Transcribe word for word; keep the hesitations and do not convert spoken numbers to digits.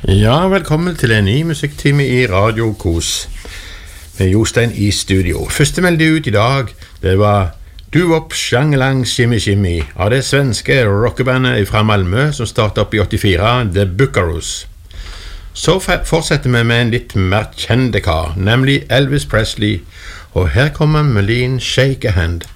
Ja, velkommen til en ny musikktime i Radio Kos med Jostein i studio. Første meldte ut i dag, det var Doo-Wop Shangelang Shimmy Shimmy av det svenske rockebandet fra Malmö som startet opp i åttifire, The Buckaroos. Så fortsetter vi med en litt mer kjente kar, nemlig Elvis Presley, og her kommer Marlene Shake a Hand.